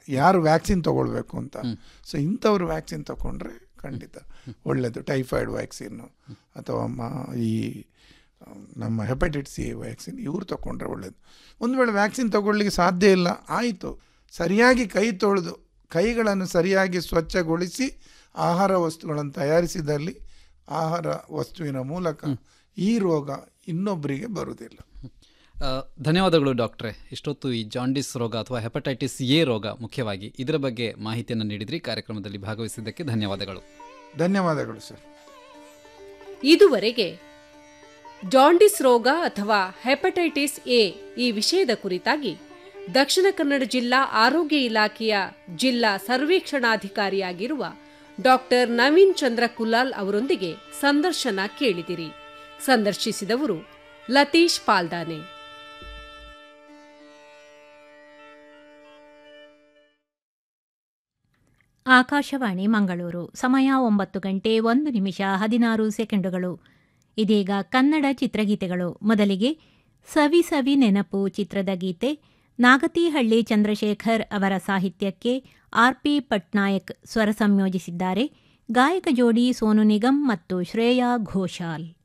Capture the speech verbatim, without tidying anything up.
ಯಾರು ವ್ಯಾಕ್ಸಿನ್ ತೊಗೊಳ್ಬೇಕು ಅಂತ. ಸೊ ಇಂಥವ್ರು ವ್ಯಾಕ್ಸಿನ್ ತಗೊಂಡ್ರೆ ಖಂಡಿತ ಒಳ್ಳೆಯದು. ಟೈಫಾಯ್ಡ್ ವ್ಯಾಕ್ಸಿನ್ನು ಅಥವಾ ಈ ನಮ್ಮ ಹೆಪಟೈಟಿಸ್ ಸಿ ವ್ಯಾಕ್ಸಿನ್ ಇವ್ರು ತಗೊಂಡ್ರೆ ಒಳ್ಳೆಯದು. ಒಂದು ವೇಳೆ ವ್ಯಾಕ್ಸಿನ್ ತಗೊಳ್ಳಿಕ್ಕೆ ಸಾಧ್ಯ ಇಲ್ಲ, ಆಯಿತು, ಸರಿಯಾಗಿ ಕೈ ತೊಳೆದು ಕೈಗಳನ್ನು ಸರಿಯಾಗಿ ಸ್ವಚ್ಛಗೊಳಿಸಿ ಆಹಾರ ವಸ್ತುಗಳನ್ನು ತಯಾರಿಸಿದಲ್ಲಿ ಆಹಾರ ವಸ್ತುವಿನ ಮೂಲಕ ಈ ರೋಗ ಇನ್ನೊಬ್ಬರಿಗೆ ಬರುವುದಿಲ್ಲ. ಧನ್ಯವಾದಗಳು ಡಾಕ್ಟ್ರೆ. ಇಷ್ಟೊತ್ತು ಈ ಜಾಂಡಿಸ್ ರೋಗ ಅಥವಾ ಹೆಪಟೈಟಿಸ್ ಎ ರೋಗ ಮುಖ್ಯವಾಗಿ ಇದರ ಬಗ್ಗೆ ಮಾಹಿತಿಯನ್ನು ನೀಡಿದ್ರಿ. ಕಾರ್ಯಕ್ರಮದಲ್ಲಿ ಭಾಗವಹಿಸಿದ್ದಕ್ಕೆ ಧನ್ಯವಾದಗಳು. ಧನ್ಯವಾದಗಳು ಸರ್. ಇದುವರೆಗೆ ಜಾಂಡಿಸ್ ರೋಗ ಅಥವಾ ಹೆಪಟೈಟಿಸ್ ಎ ಈ ವಿಷಯದ ಕುರಿತಾಗಿ ದಕ್ಷಿಣ ಕನ್ನಡ ಜಿಲ್ಲಾ ಆರೋಗ್ಯ ಇಲಾಖೆಯ ಜಿಲ್ಲಾ ಸರ್ವೇಕ್ಷಣಾಧಿಕಾರಿಯಾಗಿರುವ ಡಾಕ್ಟರ್ ನವೀನ್ ಚಂದ್ರ ಕುಲಾಲ್ ಅವರೊಂದಿಗೆ ಸಂದರ್ಶನ ಕೇಳಿದಿರಿ. ಸಂದರ್ಶಿಸಿದವರು ಲತೀಶ್ ಪಾಲ್ದಾನೆ. ಆಕಾಶವಾಣಿ ಮಂಗಳೂರು. ಸಮಯ ಒಂಬತ್ತು ಗಂಟೆ ಒಂದು ನಿಮಿಷ ಹದಿನಾರು ಸೆಕೆಂಡುಗಳು. ಇದೀಗ ಕನ್ನಡ ಚಿತ್ರಗೀತೆಗಳು. ಮೊದಲಿಗೆ ಸವಿ ಸವಿ ನೆನಪು ಚಿತ್ರದ ಗೀತೆ. ನಾಗತಿಹಳ್ಳಿ ಚಂದ್ರಶೇಖರ್ ಅವರ ಸಾಹಿತ್ಯಕ್ಕೆ ಆರ್ ಪಿ ಪಟ್ನಾಯಕ್ ಸ್ವರ ಸಂಯೋಜಿಸಿದ್ದಾರೆ. ಗಾಯಕ ಜೋಡಿ ಸೋನು ನಿಗಮ್ ಮತ್ತು ಶ್ರೇಯಾ ಘೋಷಾಲ್.